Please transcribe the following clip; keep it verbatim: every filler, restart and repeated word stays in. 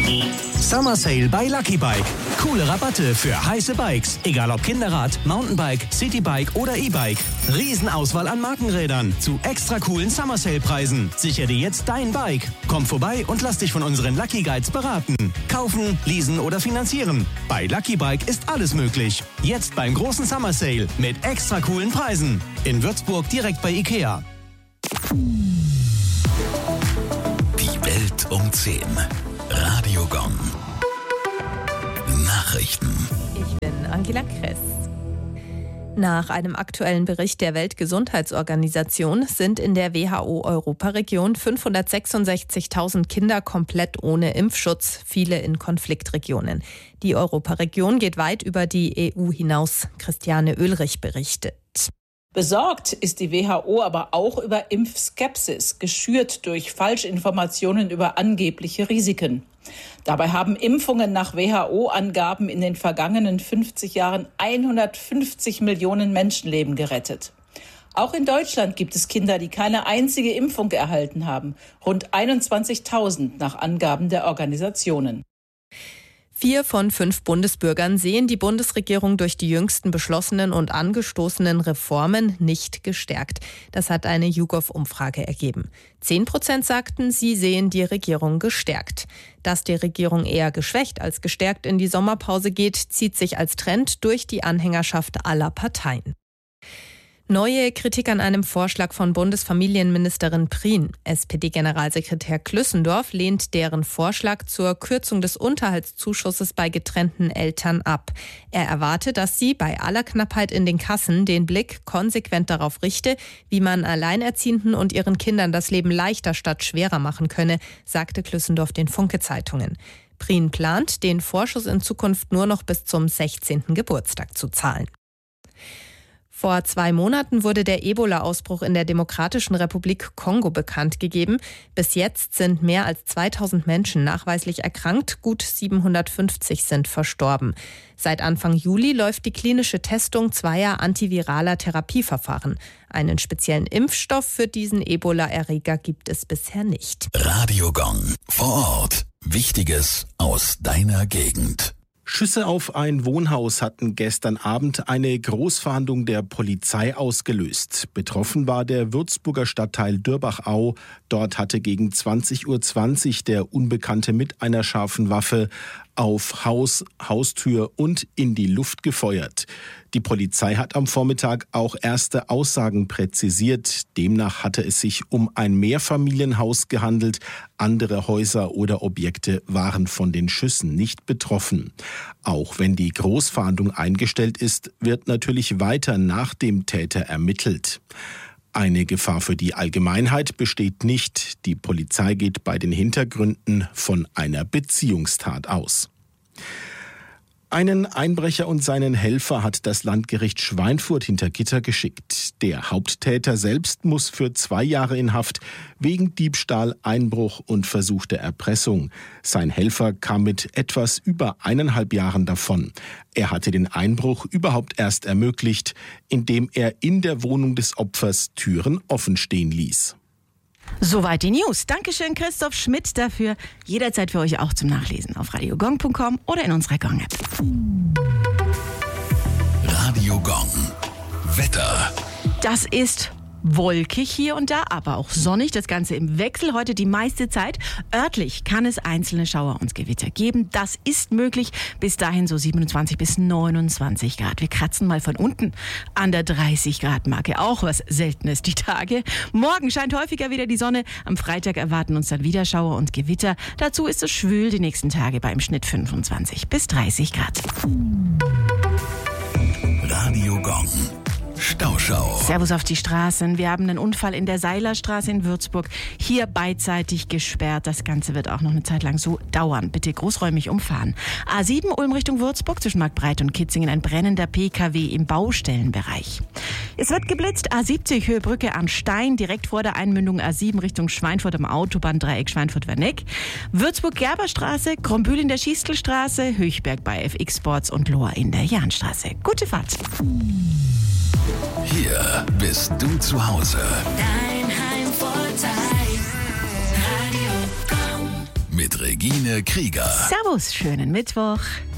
Summer Sale bei Lucky Bike. Coole Rabatte für heiße Bikes. Egal ob Kinderrad, Mountainbike, Citybike oder E-Bike. Riesenauswahl an Markenrädern zu extra coolen Summer Sale Preisen. Sicher dir jetzt dein Bike. Komm vorbei und lass dich von unseren Lucky Guides beraten. Kaufen, leasen oder finanzieren. Bei Lucky Bike ist alles möglich. Jetzt beim großen Summer Sale mit extra coolen Preisen. In Würzburg direkt bei Ikea. Die Welt um zehn. Radio Gong. Nachrichten. Ich bin Angela Kress. Nach einem aktuellen Bericht der Weltgesundheitsorganisation sind in der W H O-Europaregion fünfhundertsechsundsechzigtausend Kinder komplett ohne Impfschutz, viele in Konfliktregionen. Die Europaregion geht weit über die E U hinaus. Christiane Oehlrich berichtet. Besorgt ist die W H O aber auch über Impfskepsis, geschürt durch Falschinformationen über angebliche Risiken. Dabei haben Impfungen nach W H O-Angaben in den vergangenen fünfzig Jahren hundertfünfzig Millionen Menschenleben gerettet. Auch in Deutschland gibt es Kinder, die keine einzige Impfung erhalten haben. Rund einundzwanzigtausend nach Angaben der Organisationen. Vier von fünf Bundesbürgern sehen die Bundesregierung durch die jüngsten beschlossenen und angestoßenen Reformen nicht gestärkt. Das hat eine YouGov-Umfrage ergeben. Zehn Prozent sagten, sie sehen die Regierung gestärkt. Dass die Regierung eher geschwächt als gestärkt in die Sommerpause geht, zieht sich als Trend durch die Anhängerschaft aller Parteien. Neue Kritik an einem Vorschlag von Bundesfamilienministerin Prien. S P D-Generalsekretär Klüssendorf lehnt deren Vorschlag zur Kürzung des Unterhaltszuschusses bei getrennten Eltern ab. Er erwarte, dass sie bei aller Knappheit in den Kassen den Blick konsequent darauf richte, wie man Alleinerziehenden und ihren Kindern das Leben leichter statt schwerer machen könne, sagte Klüssendorf den Funke-Zeitungen. Prien plant, den Vorschuss in Zukunft nur noch bis zum sechzehnten Geburtstag zu zahlen. Vor zwei Monaten wurde der Ebola-Ausbruch in der Demokratischen Republik Kongo bekannt gegeben. Bis jetzt sind mehr als zweitausend Menschen nachweislich erkrankt, gut siebenhundertfünfzig sind verstorben. Seit Anfang Juli läuft die klinische Testung zweier antiviraler Therapieverfahren. Einen speziellen Impfstoff für diesen Ebola-Erreger gibt es bisher nicht. Radio Gong. Vor Ort. Wichtiges aus deiner Gegend. Schüsse auf ein Wohnhaus hatten gestern Abend eine Großfahndung der Polizei ausgelöst. Betroffen war der Würzburger Stadtteil Dürbach-Au. Dort hatte gegen zwanzig Uhr zwanzig der Unbekannte mit einer scharfen Waffe auf Haus, Haustür und in die Luft gefeuert. Die Polizei hat am Vormittag auch erste Aussagen präzisiert. Demnach hatte es sich um ein Mehrfamilienhaus gehandelt. Andere Häuser oder Objekte waren von den Schüssen nicht betroffen. Auch wenn die Großfahndung eingestellt ist, wird natürlich weiter nach dem Täter ermittelt. Eine Gefahr für die Allgemeinheit besteht nicht. Die Polizei geht bei den Hintergründen von einer Beziehungstat aus. Einen Einbrecher und seinen Helfer hat das Landgericht Schweinfurt hinter Gitter geschickt. Der Haupttäter selbst muss für zwei Jahre in Haft wegen Diebstahl, Einbruch und versuchter Erpressung. Sein Helfer kam mit etwas über eineinhalb Jahren davon. Er hatte den Einbruch überhaupt erst ermöglicht, indem er in der Wohnung des Opfers Türen offen stehen ließ. Soweit die News. Dankeschön, Christoph Schmidt, dafür. Jederzeit für euch auch zum Nachlesen auf radiogong punkt com oder in unserer Gong-App. Radio Gong. Wetter. Das ist wolkig hier und da, aber auch sonnig. Das Ganze im Wechsel heute die meiste Zeit. Örtlich kann es einzelne Schauer und Gewitter geben. Das ist möglich. Bis dahin so siebenundzwanzig bis neunundzwanzig Grad. Wir kratzen mal von unten an der dreißig Grad Marke. Auch was Seltenes die Tage. Morgen scheint häufiger wieder die Sonne. Am Freitag erwarten uns dann wieder Schauer und Gewitter. Dazu ist es schwül die nächsten Tage bei im Schnitt fünfundzwanzig bis dreißig Grad. Radio Gong. Stauschau. Servus auf die Straßen. Wir haben einen Unfall in der Seilerstraße in Würzburg. Hier beidseitig gesperrt. Das Ganze wird auch noch eine Zeit lang so dauern. Bitte großräumig umfahren. A sieben Ulm Richtung Würzburg zwischen Marktbreit und Kitzingen. Ein brennender P K W im Baustellenbereich. Es wird geblitzt. A siebzig Höhe Brücke an Stein. Direkt vor der Einmündung A sieben Richtung Schweinfurt am Autobahndreieck Schweinfurt-Werneck. Würzburg-Gerberstraße. Krombühl in der Schiestelstraße. Höchberg bei F X Sports und Lohr in der Jahnstraße. Gute Fahrt. Hier bist du zu Hause. Dein Heimvorteil. Radio Gong. mit Regine Krieger. Servus, schönen Mittwoch.